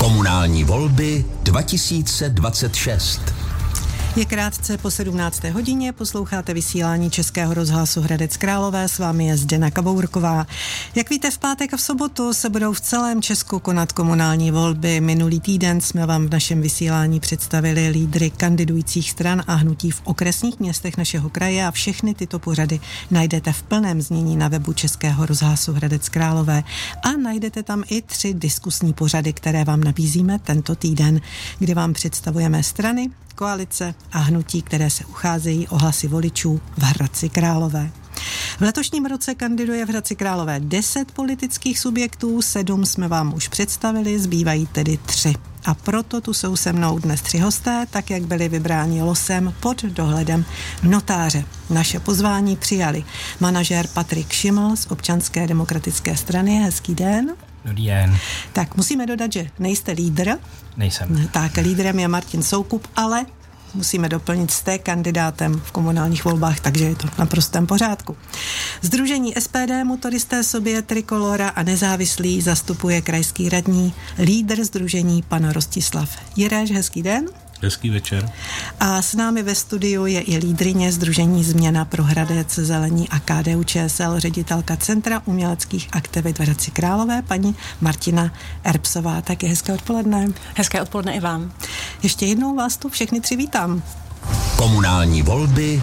Komunální volby 2026. Je krátce po 17. hodině, posloucháte vysílání Českého rozhlasu Hradec Králové, s vámi je Zdeňa Kabourková. Jak víte, v pátek a v sobotu se budou v celém Česku konat komunální volby. Minulý týden jsme vám v našem vysílání představili lídry kandidujících stran a hnutí v okresních městech našeho kraje a všechny tyto pořady najdete v plném znění na webu Českého rozhlasu Hradec Králové a najdete tam i 3 diskusní pořady, které vám nabízíme tento týden, kdy vám představujeme strany, koalice a hnutí, které se ucházejí o hlasy voličů v Hradci Králové. V letošním roce kandiduje v Hradci Králové 10 politických subjektů, 7 jsme vám už představili, zbývají tedy 3. A proto tu jsou se mnou dnes 3 hosté, tak jak byli vybráni losem pod dohledem notáře. Naše pozvání přijali manažér Patrik Šiml z Občanské demokratické strany. Hezký den. Dobrý den. Tak musíme dodat, že nejste lídr. Nejsem. Tak lídrem je Martin Soukup, ale musíme doplnit, jste kandidátem v komunálních volbách, takže je to v naprostém pořádku. Sdružení SPD, motoristé sobě, Trikolora a nezávislý zastupuje krajský radní, lídr sdružení pan Rostislav Jireš. Hezký den. Hezký večer. A s námi ve studiu je i lídryně sdružení Změna pro Hradec, Zelení a KDU-ČSL, ředitelka Centra uměleckých aktivit v Hradci Králové, paní Martina Erbsová. Tak je hezké odpoledne. Hezké odpoledne i vám. Ještě jednou vás tu všechny 3 vítám. Komunální volby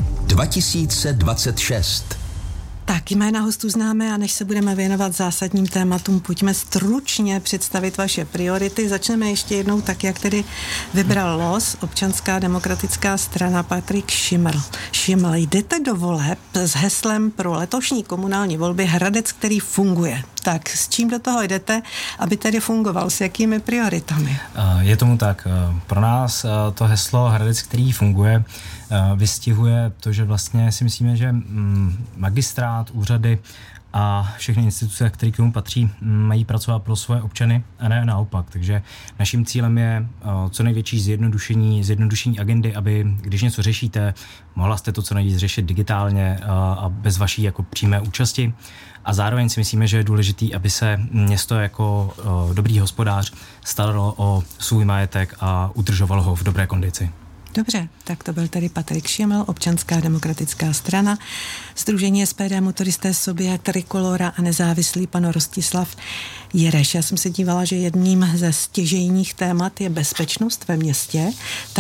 2026. Tak, jména hostů známe a než se budeme věnovat zásadním tématům, pojďme stručně představit vaše priority. Začneme ještě jednou tak, jak tedy vybral los Občanská demokratická strana Patrik Šiml. Jdete do voleb s heslem pro letošní komunální volby Hradec, který funguje. Tak s čím do toho jdete, aby tedy fungoval? S jakými prioritami? Je tomu tak. Pro nás to heslo Hradec, který funguje, vystihuje to, že vlastně si myslíme, že magistrát, úřady a všechny instituce, které k tomu patří, mají pracovat pro svoje občany a ne naopak. Takže naším cílem je co největší zjednodušení agendy, aby když něco řešíte, mohla jste to co nejvíc řešit digitálně a bez vaší jako přímé účasti. A zároveň si myslíme, že je důležitý, aby se město jako dobrý hospodář staralo o svůj majetek a udržovalo ho v dobré kondici. Dobře, tak to byl tady Patrik Šiml, Občanská demokratická strana, sdružení SPD, motoristé sobě, Trikolora a nezávislý pan Rostislav Jireš. Já jsem se dívala, že jedním ze stěžejních témat je bezpečnost ve městě.